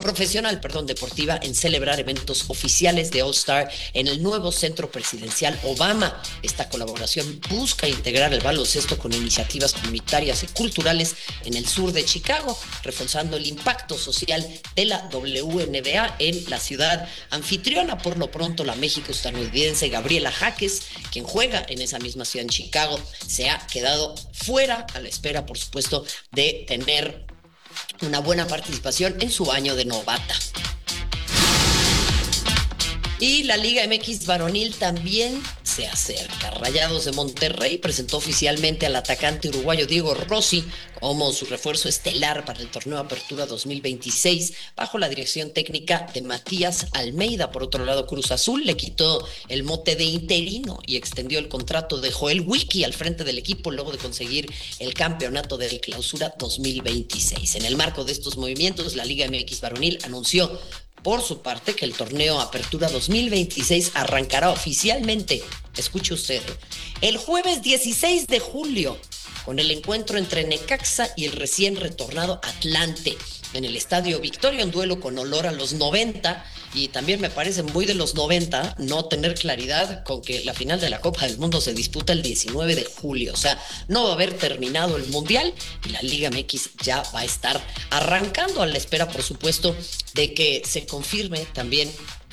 profesional, perdón, deportiva en celebrar eventos oficiales de All-Star en el nuevo Centro Presidencial Obama. Esta colaboración busca integrar el baloncesto con iniciativas comunitarias y culturales en el sur de Chicago, reforzando el impacto social de la WNBA en la ciudad anfitriona. Por lo pronto, la México-estadounidense Gabriela Jaques, quien juega en esa misma ciudad en Chicago, se ha quedado fuera a la espera, por supuesto, de tener una buena participación en su año de novata. Y la Liga MX varonil también se acerca. Rayados de Monterrey presentó oficialmente al atacante uruguayo Diego Rossi como su refuerzo estelar para el torneo Apertura 2026 bajo la dirección técnica de Matías Almeida. Por otro lado, Cruz Azul le quitó el mote de interino y extendió el contrato de Joel Wiki al frente del equipo luego de conseguir el campeonato de Clausura 2026. En el marco de estos movimientos, la Liga MX varonil anunció por su parte que el torneo Apertura 2026 arrancará oficialmente, escuche usted, el jueves 16 de julio con el encuentro entre Necaxa y el recién retornado Atlante en el Estadio Victoria, un duelo con olor a los 90, y también me parece muy de los 90 no tener claridad con que la final de la Copa del Mundo se disputa el 19 de julio, o sea, no va a haber terminado el Mundial y la Liga MX ya va a estar arrancando a la espera, por supuesto, de que se confirme también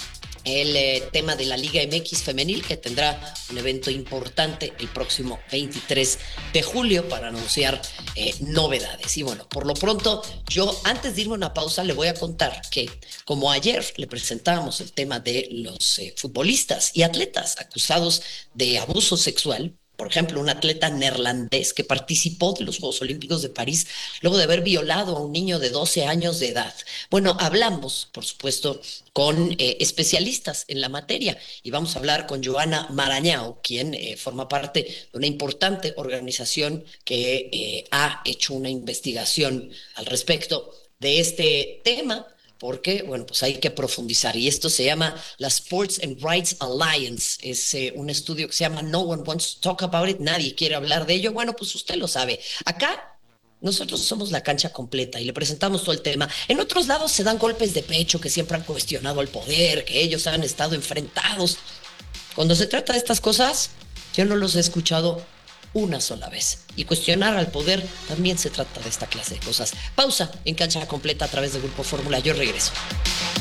el tema de la Liga MX femenil, que tendrá un evento importante el próximo 23 de julio para anunciar novedades. Y bueno, por lo pronto, yo antes de irme a una pausa le voy a contar que como ayer le presentábamos el tema de los futbolistas y atletas acusados de abuso sexual, por ejemplo, un atleta neerlandés que participó de los Juegos Olímpicos de París luego de haber violado a un niño de 12 años de edad. Bueno, hablamos, por supuesto, con especialistas en la materia y vamos a hablar con Joana Marañao, quien forma parte de una importante organización que ha hecho una investigación al respecto de este tema, porque, bueno, pues hay que profundizar. Y esto se llama la Sports and Rights Alliance. Es un estudio que se llama No One Wants to Talk About It. Nadie quiere hablar de ello. Bueno, pues usted lo sabe. Acá nosotros somos la cancha completa y le presentamos todo el tema. En otros lados se dan golpes de pecho que siempre han cuestionado el poder, que ellos han estado enfrentados. Cuando se trata de estas cosas, yo no los he escuchado una sola vez. Y cuestionar al poder también se trata de esta clase de cosas. Pausa en Cancha Completa a través de Grupo Fórmula. Yo regreso.